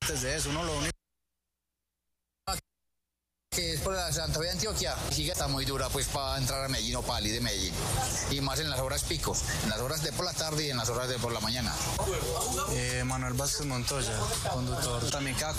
antes de eso, uno lo único que es por la Santa Fe de Antioquia, sí que está muy dura pues para entrar a Medellín o para salir de Medellín, y más en las horas picos, en las horas de por la tarde y en las horas de por la mañana. Manuel Vázquez Montoya, conductor, también queda